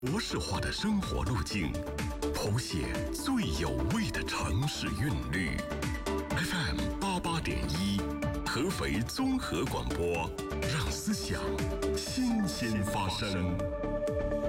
模式化的生活路径，谱写最有味的城市韵律。FM88.1，合肥综合广播，让思想新鲜发生。